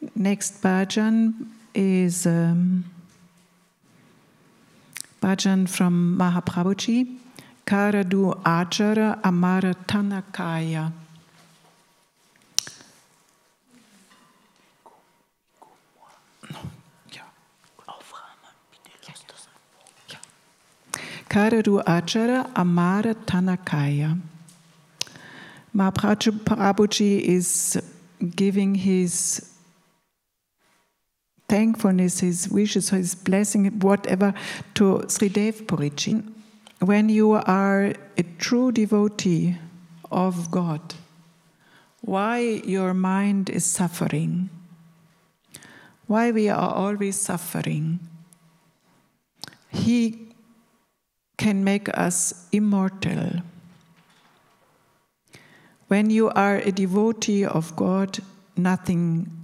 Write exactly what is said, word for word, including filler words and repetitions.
Next bhajan is um, bhajan from Mahaprabhuji. Karadu Ajara Amara Tanakaya. Karadu Ajara Amara Tanakaya. Mahaprabhuji is giving his thankfulness, his wishes, his blessing, whatever, to Sridev Puriji. When you are a true devotee of God, why your mind is suffering? Why we are always suffering? He can make us immortal. When you are a devotee of God, nothing